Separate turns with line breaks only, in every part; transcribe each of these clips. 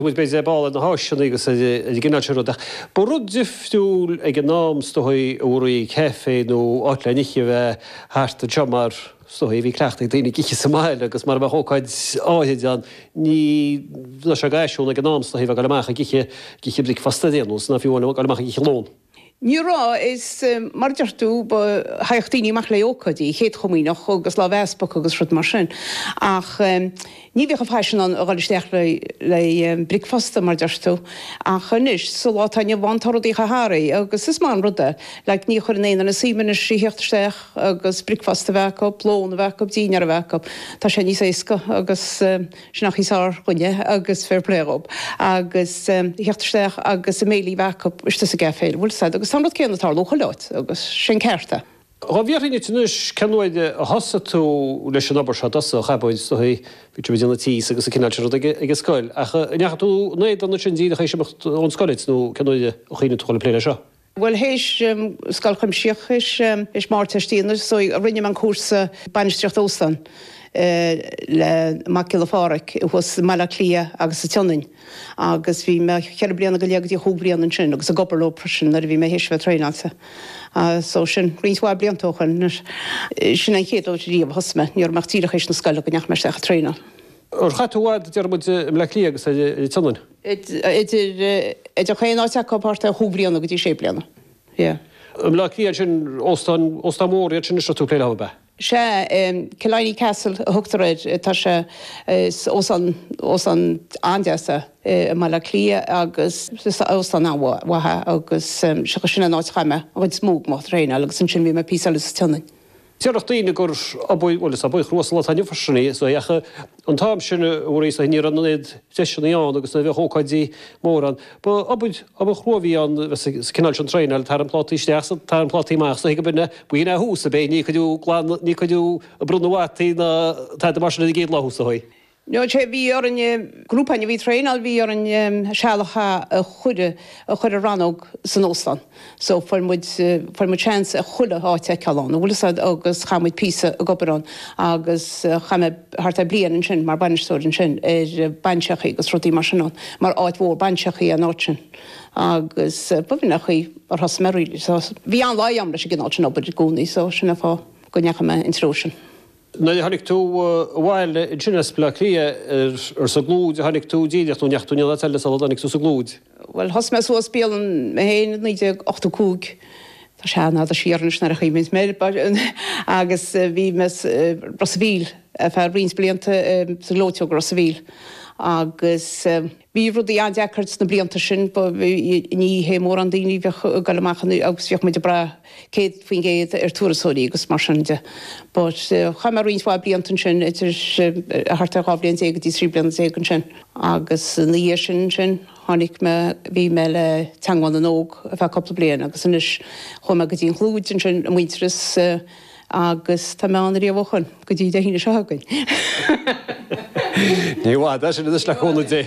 Bhfuil bé ball na háisina agus gginál se rudach. Ba rud difriúil ag an nám stoí uí cefé nó áitleiniche bheith háart a teamar stoí bhí cleachta daoine giche samáile agus mar bh hóáid áhéid an ní se gaiisiúna an nám stoí bh galach giche brí fastadéanús na fiúna galach giche lón.
Nírá is mar deartú ba haochttaí meach le ócadí, chéad chomíach agus lá bhespach agus rud mar sin. Ach ní bhíoh feisin an gáilisteach le bricfasta mar deartú. A chunis solátainine bhaintarí chathraí agus is má ruda, le ní chur éana na símanna sí heachtarsteach agus bricfasta bhecha, plón bhecha, díar bhecha, Tá sé ní éca agus sin nach ísá chuine agus fairléób, agus heachtarsteach agus mélí bhecha iste sa geféil bhfuil agus samrad céanna tarlócha leid agus sin ceirta.
Bhíarine túnis ceanide a hosa tú leis an obair se dosa a chabaid stoí ví dna tí agus a cinál ag scoil. Necha tú néad an sin díad a chééis ón scoid nó ceanide ó chéine túla pléile seo.
Well héis sscoilchaim sioch is mar testíanana so a rinne an cuasa banisteocht óstan le macil fáric was mala clia agus a tionin agus bhí me cheir blianana go leagadtí thublian an sin agus a gobarló prisin ar bhí me héisbh tréása. So sin rihá bliantóchan sin an chéad óiríomh hosme, níor meach tíach éis na scoile go neach meiste a tréna.
Or chatúhád dearbud le clí agus tionin?
Idir chéan áteachpáta thublianana go dtí sé blianana.
Le clí sin óstamór sin is tú pléile be.
Se Killiney Castle a thugtaréid tá se os an andeasa má le clia agus óstan áhathe agus se sinna náidchaime áid smóg má réine agus sin sin bhí me písal tunain.
Tíach daoine gur abhil a buich rosla taine farsinné, so echa an tám sinna éis a ní an éad seisiúnaán agus na bheith hóáidí mór an. Ba abid chróhí an cinál an trein tar an plátí steach tar an plátí meach, so go bunne buoine hús a bé ní chuú a brunhaí na tá mar na géad lehús a hoid.
No sé bhí ar an grúpaine bhí tréinál bhí ar an sealacha a chuide ranóg san óstan. So formid chance a chuide áte ceán, bhfuil agus chamuid písa a gobarrán agus chaime hartta blian an sin mar banistórin sin bansechaí agus rudí mar sinán, mar áit mhór bansechaí an áit sin. Agus bhína chuí ar has merí. Bhí an láam leis gin áit sin obair gúnaí, so sinna fá go necha me intrósin.
Na hánig tú bhhail in sinnas le clia ar sa glúd, hánig tú díideach tú nechtúine teile anig tú sa glúd.
Well has me so spélan héin 8 cúg Tá seanna a síarnis na a chuimins mé agus bhí mes Brasavíl fer rins blianta sa glóteog Brasavíl. Agus bhí rudí andeachart na blianta sin ní hé mór an daoine bheith galachchan agus bheoh muid bra céad faoin géad ar túrasóí agus mar sinnte. But chaimar rihá bliantan sin idir hartar gáblion éag dí trí blian égan sin. Agus na sin hánig bhí me le teagháin an óg a bheith coppla blian agus inis chuma go dtíon chlúidin sin a muinteras agus tá meánna íomhchan go dtí de híine seagain.
Níhá sin is le chuna dé.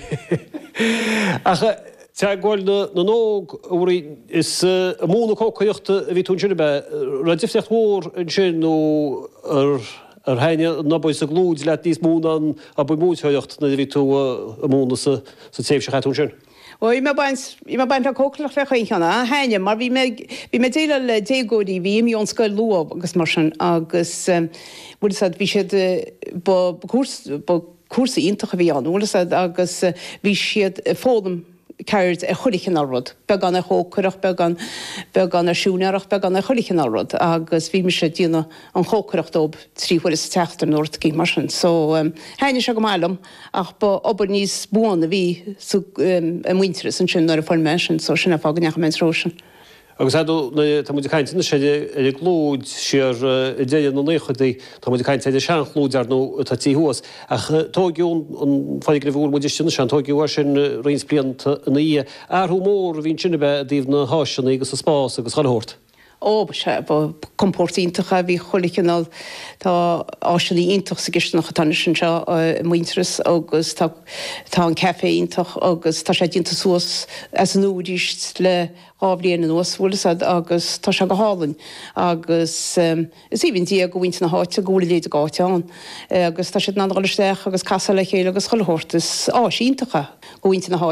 Te ghil na nóg is móna cócaíochta a bhí tún sinna be ra diftecht mór an sin nó ar haine nabáid sa glúd le níos múna a bu múteocht na bhí tú a móna sa téh se chaún sin.
I me baint a cóclach fechaíchanna haine, mar bhí me déile le dégóí bhí íon scoil luab agus mar sin agus bhfuil bhí siad cuasa iontacha bhí an bhfuil agus bhí siad fódam ceird a chulichan árod, be gan a chócurach, be gan a siúnearach, be gan a chulichan árod, agus bhí me sé díana an chócurach dób tríhuiir sa teachtar nóirtaí mar sin. So haine se go málam ach ba obair níos búna bhí a muinteras an sin ar a forme sin, so sinna fá necha menrósin.
Agus tá muidir caiintina sé glúd siar déan an léchadaí tá muidir caiint idir sean chlúdar nó tá tíhuas. Ach tógiún an fáig bhúr muidir sinna sean tógiúhar sin rins blianta na í. Arthú mór hín sinna be díomh na háisina agus a spás agus chaót.
se compórtíntacha bhí cholaiccinál tá áisinaí ítach sa gist nach tan sin seo muinteras agus tá an cefé ítach agus tá sé dínta suas as an údíist le áblíon an osúlas agus tá se go hálainn agus is íhíntí a gohaint na háite gúla léad a gáteán agus tá sé ná leisteach agus casa le chéile agus chohortas íntacha gohaint na